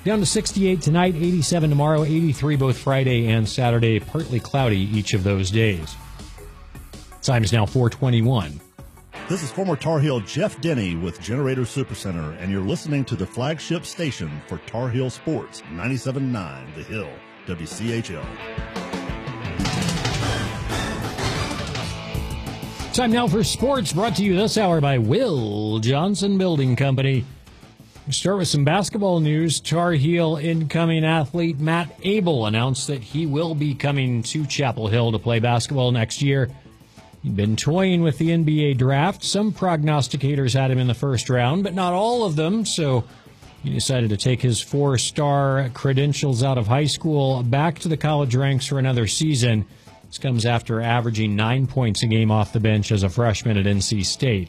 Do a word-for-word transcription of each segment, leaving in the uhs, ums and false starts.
Down to sixty-eight tonight, eighty-seven tomorrow, eighty-three both Friday and Saturday. Partly cloudy each of those days. Time is now four twenty-one. This is former Tar Heel Jeff Denny with Generator Supercenter, and you're listening to the flagship station for Tar Heel Sports, ninety-seven point nine The Hill, W C H L. Time now for sports, brought to you this hour by Will Johnson Building Company. We start with some basketball news. Tar Heel incoming athlete Matt Abel announced that he will be coming to Chapel Hill to play basketball next year. He'd been toying with the N B A draft. Some prognosticators had him in the first round, but not all of them, so he decided to take his four-star credentials out of high school back to the college ranks for another season. This comes after averaging nine points a game off the bench as a freshman at N C State.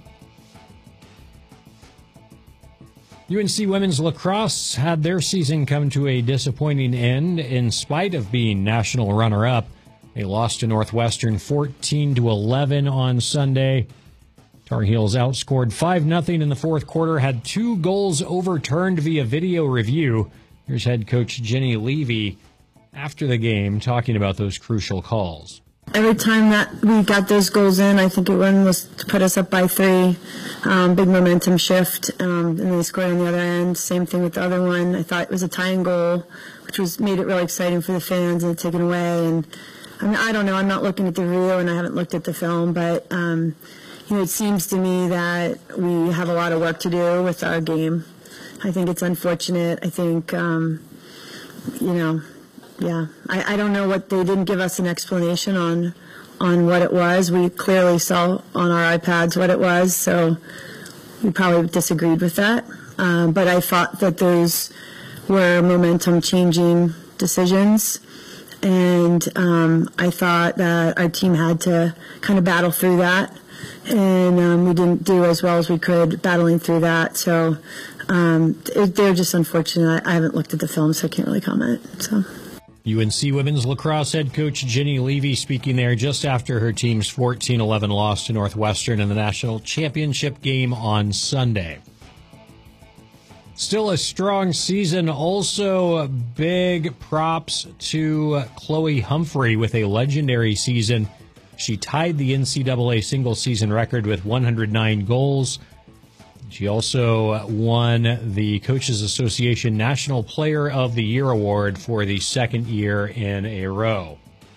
U N C women's lacrosse had their season come to a disappointing end in spite of being national runner-up. They lost to Northwestern fourteen to eleven on Sunday. Tar Heels outscored five nothing in the fourth quarter, had two goals overturned via video review. Here's head coach Jenny Levy after the game talking about those crucial calls. Every time that we got those goals in, I think it one was to put us up by three. Um, big momentum shift, um, and they scored on the other end. Same thing with the other one. I thought it was a tying goal, which was made it really exciting for the fans, and taken away. And I mean, I don't know. I'm not looking at the video, and I haven't looked at the film, but um, you know, it seems to me that we have a lot of work to do with our game. I think it's unfortunate. I think, um, you know. Yeah, I, I don't know what they didn't give us an explanation on on what it was. We clearly saw on our iPads what it was, so we probably disagreed with that. Um, but I thought that those were momentum-changing decisions, and um, I thought that our team had to kind of battle through that, and um, we didn't do as well as we could battling through that. So um, it, they're just unfortunate. I, I haven't looked at the film, so I can't really comment. So. U N C women's lacrosse head coach Jenny Levy speaking there just after her team's fourteen eleven loss to Northwestern in the national championship game on Sunday. Still a strong season. Also, big props to Chloe Humphrey with a legendary season. She tied the N C double A single-season record with one hundred nine goals. She also won the Coaches Association National Player of the Year Award for the second year in a row.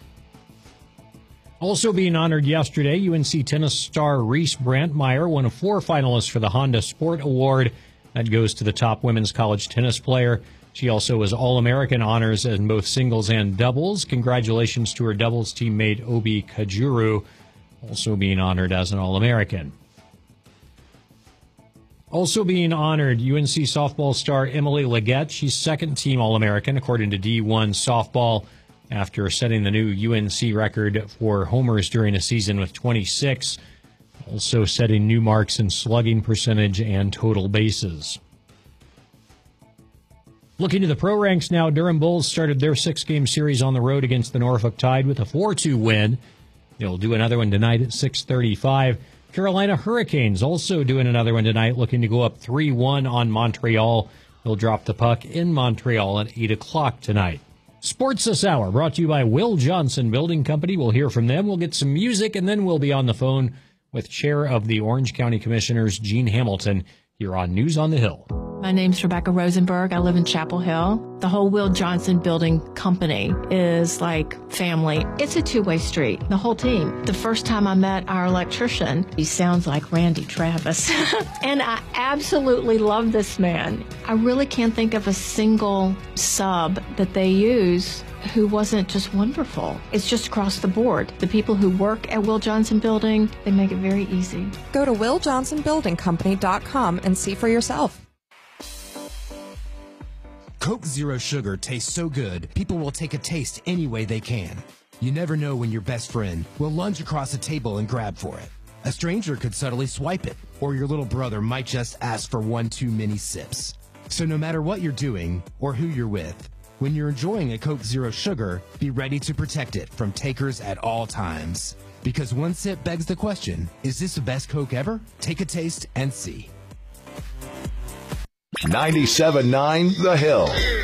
Also being honored yesterday, U N C tennis star Reese Brantmeyer, one of four finalists for the Honda Sport Award. That goes to the top women's college tennis player. She also was All-American honors in both singles and doubles. Congratulations to her doubles teammate Obi Kajuru, also being honored as an All-American. Also being honored, U N C softball star Emily Leggett. She's second-team All-American, according to D one Softball, after setting the new U N C record for homers during a season with twenty-six, also setting new marks in slugging percentage and total bases. Looking to the pro ranks now, Durham Bulls started their six-game series on the road against the Norfolk Tide with a four two win. They'll do another one tonight at six thirty-five. Carolina Hurricanes also doing another one tonight, looking to go up three one on Montreal. They'll drop the puck in Montreal at eight o'clock tonight. Sports This Hour brought to you by Will Johnson Building Company. We'll hear from them. We'll get some music, and then we'll be on the phone with Chair of the Orange County Commissioners, Gene Hamilton, here on News on the Hill. My name's Rebecca Rosenberg. I live in Chapel Hill. The whole Will Johnson Building Company is like family. It's a two-way street, the whole team. The first time I met our electrician, he sounds like Randy Travis. And I absolutely love this man. I really can't think of a single sub that they use who wasn't just wonderful. It's just across the board. The people who work at Will Johnson Building, they make it very easy. Go to will johnson building company dot com and see for yourself. Coke Zero Sugar tastes so good, people will take a taste any way they can. You never know when your best friend will lunge across a table and grab for it. A stranger could subtly swipe it, or your little brother might just ask for one too many sips. So no matter what you're doing or who you're with, when you're enjoying a Coke Zero Sugar, be ready to protect it from takers at all times. Because one sip begs the question, is this the best Coke ever? Take a taste and see. ninety-seven point nine The Hill.